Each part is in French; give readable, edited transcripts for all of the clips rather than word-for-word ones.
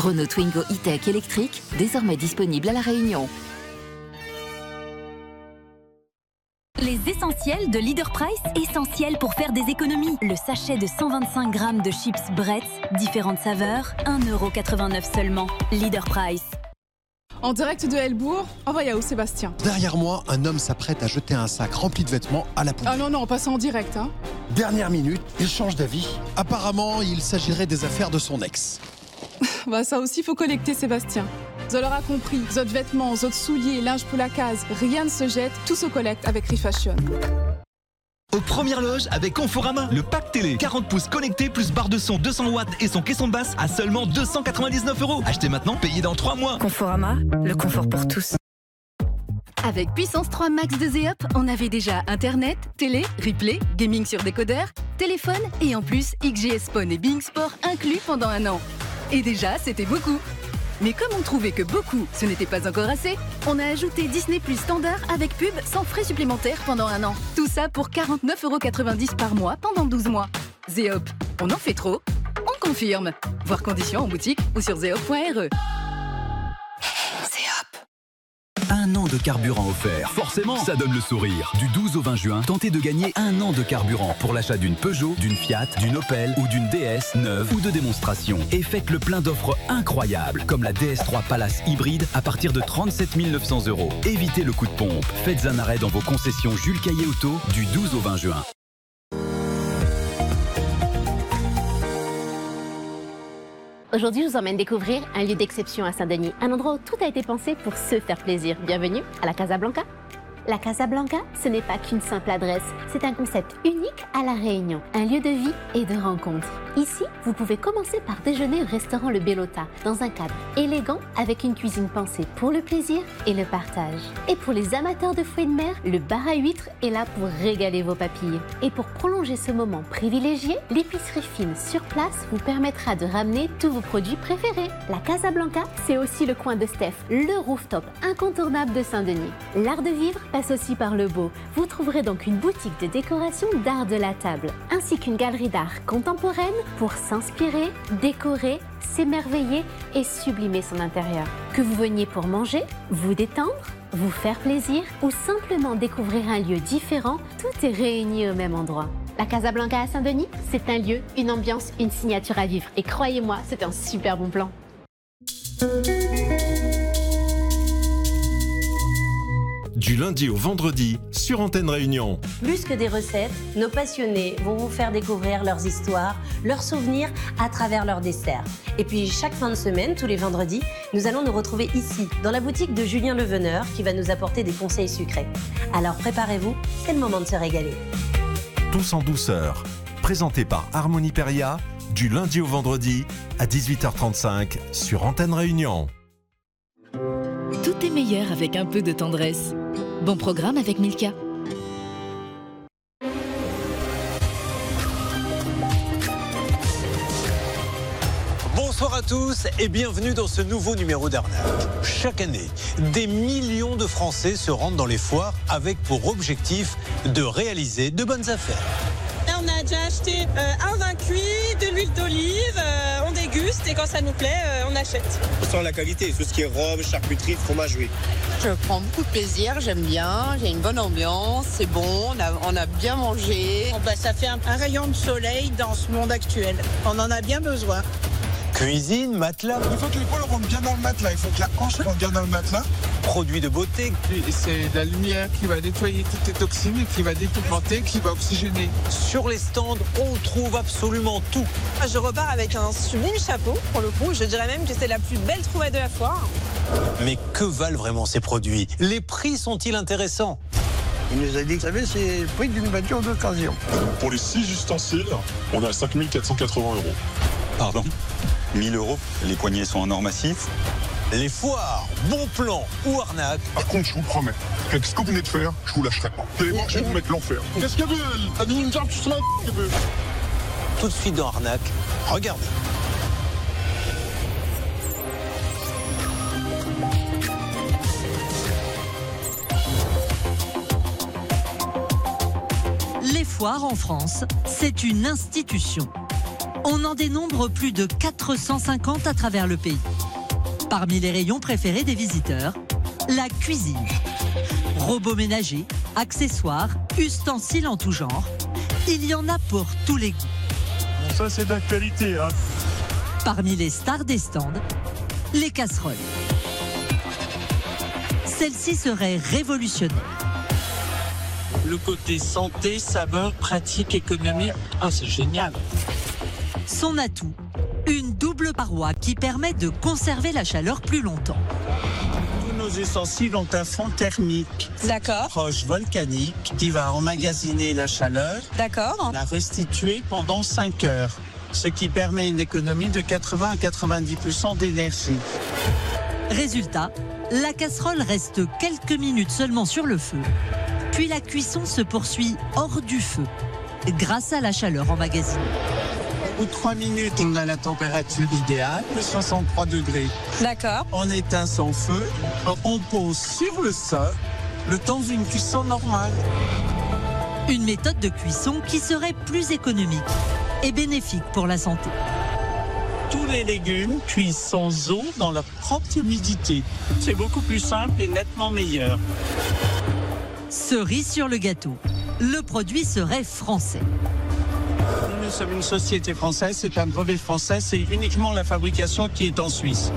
Renault Twingo E-Tech électrique, désormais disponible à La Réunion. Les essentiels de Leader Price, essentiels pour faire des économies. Le sachet de 125 grammes de chips Bretz, différentes saveurs, 1,89€ seulement. Leader Price. En direct de Helbourg, envoyez où Sébastien? Derrière moi, un homme s'apprête à jeter un sac rempli de vêtements à la poubelle. Ah non, on passe en direct. Hein. Dernière minute, il change d'avis. Apparemment, il s'agirait des affaires de son ex. Bah ça aussi, faut collecter Sébastien. Vous l'aura compris, votre vêtements, votre souliers, linge pour la case, rien ne se jette, tout se collecte avec Refashion. Aux premières loges avec Conforama, le pack télé 40 pouces connecté plus barre de son 200 watts et son caisson de basse à seulement 299€. Achetez maintenant, payez dans 3 mois. Conforama, le confort pour tous. Avec Puissance 3 Max de Zeop, on avait déjà Internet, télé, replay, gaming sur décodeur, téléphone et en plus XGS Spawn et Bing Sport inclus pendant 1 an. Et déjà, c'était beaucoup. Mais comme on trouvait que beaucoup, ce n'était pas encore assez, on a ajouté Disney Plus Standard avec pub sans frais supplémentaires pendant 1 an. Tout ça pour 49,90€ par mois pendant 12 mois. Zeop, on en fait trop, on confirme. Voir conditions en boutique ou sur zeop.re. 1 an de carburant offert. Forcément, ça donne le sourire. Du 12 au 20 juin, tentez de gagner 1 an de carburant pour l'achat d'une Peugeot, d'une Fiat, d'une Opel ou d'une DS neuve ou de démonstration. Et faites le plein d'offres incroyables, comme la DS3 Palace hybride à partir de 37 900€. Évitez le coup de pompe. Faites un arrêt dans vos concessions Jules Caillé Auto du 12 au 20 juin. Aujourd'hui, je vous emmène découvrir un lieu d'exception à Saint-Denis, un endroit où tout a été pensé pour se faire plaisir. Bienvenue à la Casa Blanca. La Casa Blanca, ce n'est pas qu'une simple adresse, c'est un concept unique à La Réunion, un lieu de vie et de rencontre. Ici, vous pouvez commencer par déjeuner au restaurant Le Bellota, dans un cadre élégant avec une cuisine pensée pour le plaisir et le partage. Et pour les amateurs de fruits de mer, le bar à huîtres est là pour régaler vos papilles. Et pour prolonger ce moment privilégié, l'épicerie fine sur place vous permettra de ramener tous vos produits préférés. La Casa Blanca, c'est aussi le coin de Steph, le rooftop incontournable de Saint-Denis. L'art de vivre passe aussi par le beau. Vous trouverez donc une boutique de décoration d'art de la table, ainsi qu'une galerie d'art contemporaine pour s'inspirer, décorer, s'émerveiller et sublimer son intérieur. Que vous veniez pour manger, vous détendre, vous faire plaisir ou simplement découvrir un lieu différent, tout est réuni au même endroit. La Casa Blanca à Saint-Denis, c'est un lieu, une ambiance, une signature à vivre. Et croyez-moi, c'est un super bon plan. Du lundi au vendredi, sur Antenne Réunion. Plus que des recettes, nos passionnés vont vous faire découvrir leurs histoires, leurs souvenirs à travers leurs desserts. Et puis chaque fin de semaine, tous les vendredis, nous allons nous retrouver ici, dans la boutique de Julien Leveneur, qui va nous apporter des conseils sucrés. Alors préparez-vous, c'est le moment de se régaler. Tous en douceur. Présenté par Harmonie Peria, du lundi au vendredi, à 18h35, sur Antenne Réunion. Tout est meilleur avec un peu de tendresse. Bon programme avec Milka. Bonsoir à tous et bienvenue dans ce nouveau numéro d'Arnaque. Chaque année, des millions de Français se rendent dans les foires avec pour objectif de réaliser de bonnes affaires. On a déjà acheté un vin cuit, de l'huile d'olive, on déguste et quand ça nous plaît, on achète. On sent la qualité, tout ce qui est robe, charcuterie, fromage, oui. Je prends beaucoup de plaisir, j'aime bien, j'ai une bonne ambiance, c'est bon, on a bien mangé. Ça fait un rayon de soleil dans ce monde actuel, on en a bien besoin. Cuisine, matelas. Il faut que l'épaule rentre bien dans le matelas, il faut que la hanche rentre bien dans le matelas. Produits de beauté. C'est la lumière qui va nettoyer toutes les toxines, qui va dépigmenter, qui va oxygéner. Sur les stands, on trouve absolument tout. Je repars avec un sublime chapeau, pour le coup. Je dirais même que c'est la plus belle trouvaille de la foire. Mais que valent vraiment ces produits? Les prix sont-ils intéressants? Il nous a dit, vous savez, c'est le prix d'une voiture d'occasion. Pour les 6 ustensiles, on a 5 480 €. Pardon, 1 000 €, les poignées sont en or massif. Les foires, bon plan ou arnaque. Par contre, je vous promets, avec ce que vous venez de faire, je vous lâcherai pas. Vous allez voir, je vais vous mettre l'enfer. Qu'est-ce qu'elle veut? Elle a dit une jambe, tu se mets qu'elle veut. Tout de suite dans Arnaque, regardez. Les foires en France, c'est une institution. On en dénombre plus de 450 à travers le pays. Parmi les rayons préférés des visiteurs, la cuisine. Robots ménagers, accessoires, ustensiles en tout genre. Il y en a pour tous les goûts. Bon, ça, c'est d'actualité, hein. Parmi les stars des stands, les casseroles. Celle-ci serait révolutionnaire. Le côté santé, saveur, pratique, économique. Ah, c'est génial. Son atout, une double paroi qui permet de conserver la chaleur plus longtemps. Tous nos ustensiles ont un fond thermique. D'accord. Roche volcanique qui va emmagasiner la chaleur. D'accord. La restituer pendant 5 heures. Ce qui permet une économie de 80 à 90% d'énergie. Résultat, la casserole reste quelques minutes seulement sur le feu. Puis la cuisson se poursuit hors du feu, grâce à la chaleur emmagasinée. Au bout de 3 minutes, on a la température idéale, de 63 degrés. D'accord. On éteint son feu, on pose sur le sol, le temps d'une cuisson normale. Une méthode de cuisson qui serait plus économique et bénéfique pour la santé. Tous les légumes cuisent sans eau dans leur propre humidité. C'est beaucoup plus simple et nettement meilleur. Cerise sur le gâteau, le produit serait français. Nous sommes une société française, c'est un brevet français, c'est uniquement la fabrication qui est en Suisse.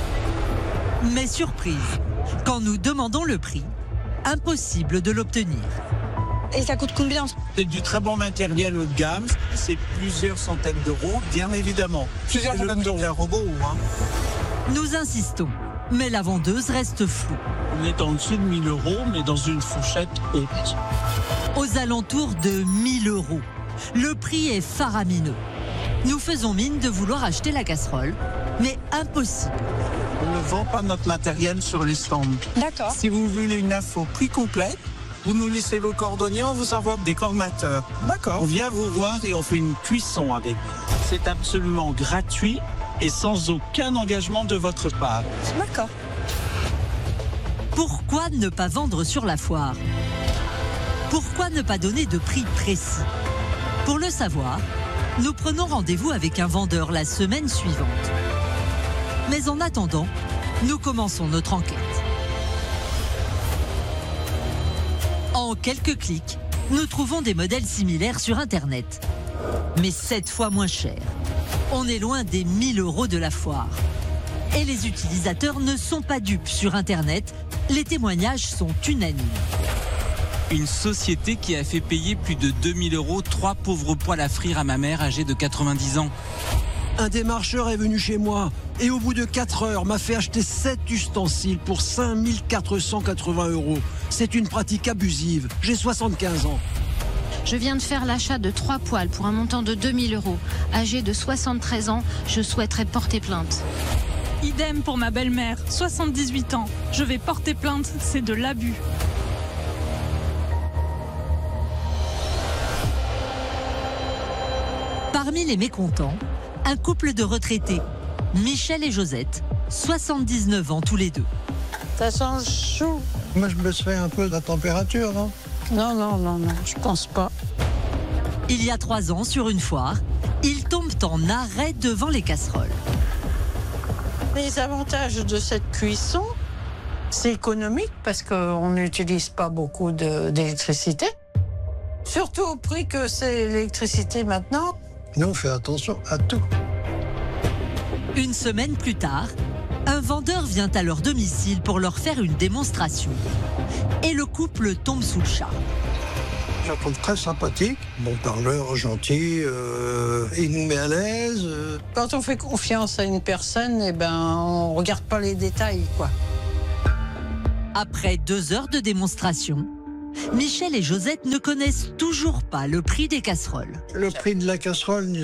Mais surprise, quand nous demandons le prix, impossible de l'obtenir. Et ça coûte combien? C'est du très bon matériel haut de gamme, c'est plusieurs centaines d'euros, bien évidemment. Plusieurs centaines d'euros. Un robot, hein. Nous insistons, mais la vendeuse reste floue. On est en dessous de 1000 euros, mais dans une fourchette haute. Aux alentours de 1000 euros. Le prix est faramineux. Nous faisons mine de vouloir acheter la casserole, mais impossible. On ne vend pas notre matériel sur les stands. D'accord. Si vous voulez une info prix complète, vous nous laissez vos coordonnées, on vous envoie des colmateurs. D'accord. On vient vous voir et on fait une cuisson avec vous. C'est absolument gratuit et sans aucun engagement de votre part. D'accord. Pourquoi ne pas vendre sur la foire? Pourquoi ne pas donner de prix précis? Pour le savoir, nous prenons rendez-vous avec un vendeur la semaine suivante. Mais en attendant, nous commençons notre enquête. En quelques clics, nous trouvons des modèles similaires sur Internet. Mais 7 fois moins chers. On est loin des 1000 euros de la foire. Et les utilisateurs ne sont pas dupes sur Internet. Les témoignages sont unanimes. Une société qui a fait payer plus de 2000 euros 3 pauvres poêles à frire à ma mère âgée de 90 ans. Un démarcheur est venu chez moi et au bout de 4 heures m'a fait acheter 7 ustensiles pour 5480 euros. C'est une pratique abusive. J'ai 75 ans. Je viens de faire l'achat de 3 poêles pour un montant de 2000 euros. Âgée de 73 ans, je souhaiterais porter plainte. Idem pour ma belle-mère, 78 ans. Je vais porter plainte, c'est de l'abus. Parmi les mécontents, un couple de retraités, Michel et Josette, 79 ans tous les deux. Ça change chaud. Moi, je me fais un peu de la température, non? Non, je pense pas. Il y a 3 ans, sur une foire, ils tombent en arrêt devant les casseroles. Les avantages de cette cuisson, c'est économique parce qu'on n'utilise pas beaucoup d'électricité. Surtout au prix que c'est l'électricité maintenant. Nous, on fait attention à tout. Une semaine plus tard, un vendeur vient à leur domicile pour leur faire une démonstration. Et le couple tombe sous le charme. Je la trouve très sympathique, bon parleur, gentil, il nous met à l'aise. Quand on fait confiance à une personne, on regarde pas les détails, quoi. Après 2 heures de démonstration, Michel et Josette ne connaissent toujours pas le prix des casseroles. Le prix de la casserole